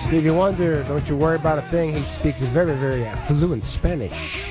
Stevie Wonder, don't you worry about a thing. He speaks very, very fluent Spanish.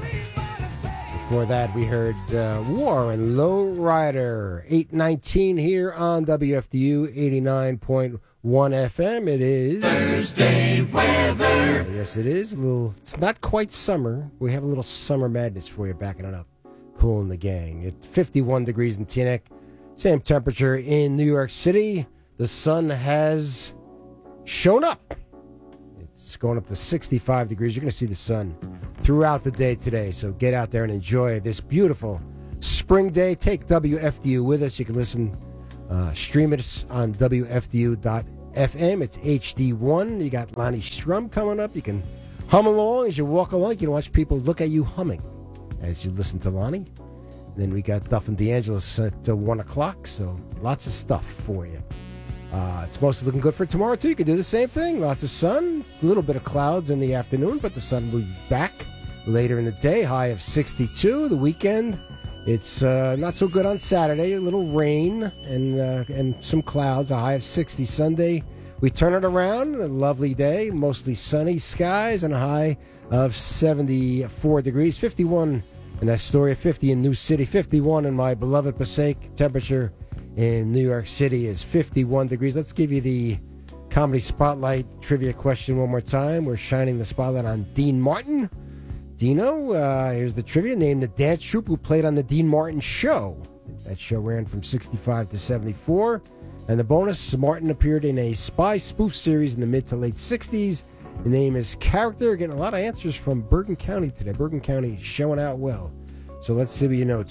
Before that, we heard Warren Low Rider, 819 here on WFDU 89.1 FM. It is Thursday weather. Yes, it is. It's not quite summer. We have a little summer madness for you, backing it up. Cooling the gang. It's 51 degrees in Teaneck. Same temperature in New York City. The sun has shown up. It's going up to 65 degrees. You're going to see the sun throughout the day today. So get out there and enjoy this beautiful spring day. Take WFDU with us. You can listen, stream it on WFDU.FM. It's HD1. You got Lonnie Strum coming up. You can hum along as you walk along. You can watch people look at you humming as you listen to Lonnie. Then we got Duff and DeAngelis at 1 o'clock. So lots of stuff for you. It's mostly looking good for tomorrow, too. You can do the same thing. Lots of sun, a little bit of clouds in the afternoon, but the sun will be back later in the day. High of 62. The weekend, it's not so good on Saturday. A little rain and some clouds. A high of 60 Sunday. We turn it around. A lovely day. Mostly sunny skies and a high of 74 degrees. 51 in Astoria, 50 in New City, 51 in my beloved Passaic. Temperature in New York City is 51 degrees. Let's give you the Comedy Spotlight trivia question one more time. We're shining the spotlight on Dean Martin. Dino, here's the trivia. Name the dance troupe who played on the Dean Martin Show. That show ran from 65 to 74. And the bonus, Martin appeared in a spy spoof series in the mid to late 60s. The name is Character. Getting a lot of answers from Bergen County today. Bergen County showing out well. So let's see what you know.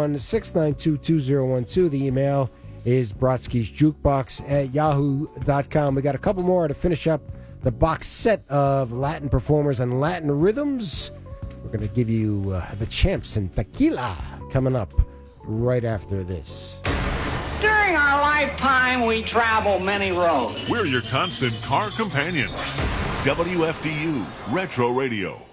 201-692-2012. The email is Brodsky's Jukebox at yahoo.com. We got a couple more to finish up the box set of Latin performers and Latin rhythms. We're going to give you the Champs and Tequila coming up right after this. During our lifetime, we travel many roads. We're your constant car companion. WFDU Retro Radio.